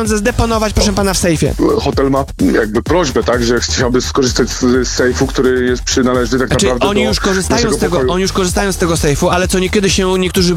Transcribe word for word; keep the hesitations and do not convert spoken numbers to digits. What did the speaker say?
pieniądze zdeponować, proszę pana, w sejfie. Hotel ma jakby prośbę, tak, że chciałby skorzystać z, z sejfu, który jest przynależny tak Znaczy, naprawdę oni do już korzystają naszego z tego, pokoju. oni już korzystają z tego sejfu, ale co niekiedy się niektórzy